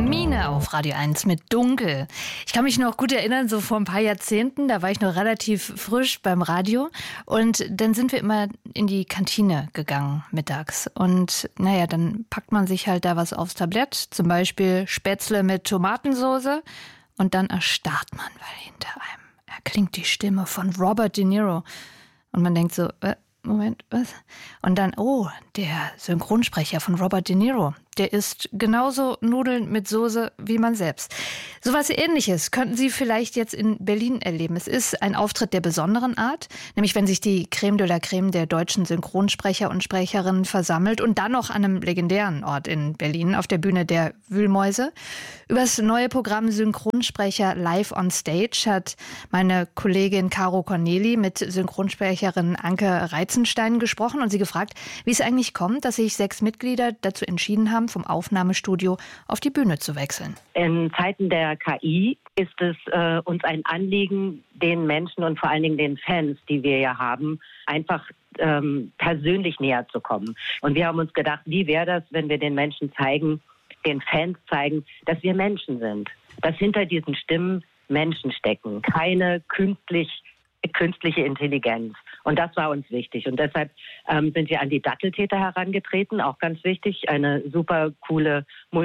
Mine auf Radio 1 mit Dunkel. Ich kann mich noch gut erinnern, so vor ein paar Jahrzehnten, da war ich noch relativ frisch beim Radio und dann sind wir immer in die Kantine gegangen mittags und dann packt man sich halt da was aufs Tablett, zum Beispiel Spätzle mit Tomatensauce und dann erstarrt man, weil hinter einem erklingt die Stimme von Robert De Niro und man denkt so, Moment, was? Und dann, der Synchronsprecher von Robert De Niro, der isst genauso Nudeln mit Soße wie man selbst. Sowas Ähnliches könnten Sie vielleicht jetzt in Berlin erleben. Es ist ein Auftritt der besonderen Art, nämlich wenn sich die Crème de la Crème der deutschen Synchronsprecher und Sprecherinnen versammelt und dann noch an einem legendären Ort in Berlin auf der Bühne der Wühlmäuse. Über das neue Programm Synchronsprecher Live on Stage hat meine Kollegin Caro Corneli mit Synchronsprecherin Anke Reizenstein gesprochen und sie gefragt, wie es eigentlich kommt, dass sich 6 Mitglieder dazu entschieden haben, vom Aufnahmestudio auf die Bühne zu wechseln. In Zeiten der KI ist es uns ein Anliegen, den Menschen und vor allen Dingen den Fans, die wir ja haben, einfach persönlich näher zu kommen. Und wir haben uns gedacht, wie wäre das, wenn wir den Menschen zeigen, den Fans zeigen, dass wir Menschen sind. Dass hinter diesen Stimmen Menschen stecken, keine künstliche Intelligenz. Und das war uns wichtig. Und deshalb sind wir an die Datteltäter herangetreten, auch ganz wichtig, eine super coole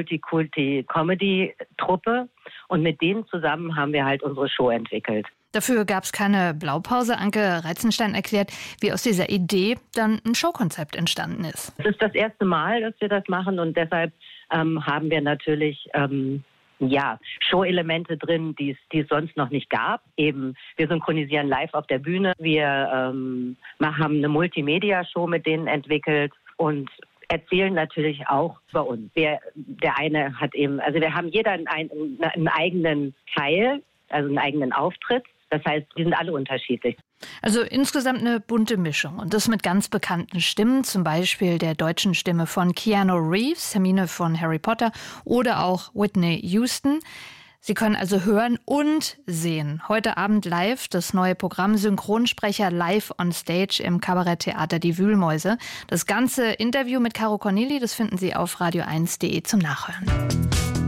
Multikulti-Comedy-Truppe. Und mit denen zusammen haben wir halt unsere Show entwickelt. Dafür gab es keine Blaupause. Anke Reizenstein erklärt, wie aus dieser Idee dann ein Showkonzept entstanden ist. Es ist das erste Mal, dass wir das machen und deshalb haben wir natürlich Show-Elemente drin, die es sonst noch nicht gab. Eben, wir synchronisieren live auf der Bühne. Wir haben eine Multimedia-Show mit denen entwickelt und erzählen natürlich auch über uns. Wir haben jeder einen eigenen Teil, also einen eigenen Auftritt. Das heißt, die sind alle unterschiedlich. Also insgesamt eine bunte Mischung und das mit ganz bekannten Stimmen, zum Beispiel der deutschen Stimme von Keanu Reeves, Hermine von Harry Potter oder auch Whitney Houston. Sie können also hören und sehen. Heute Abend live das neue Programm Synchronsprecher Live on Stage im Kabaretttheater Die Wühlmäuse. Das ganze Interview mit Caro Corneli, das finden Sie auf radio1.de zum Nachhören.